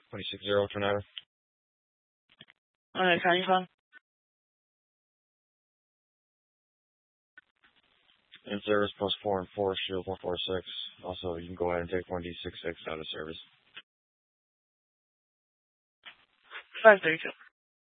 260 Tornado. Alright, can you call? In service plus 4 and 4, shield 146. Also, you can go ahead and take 1D66 out of service. 532.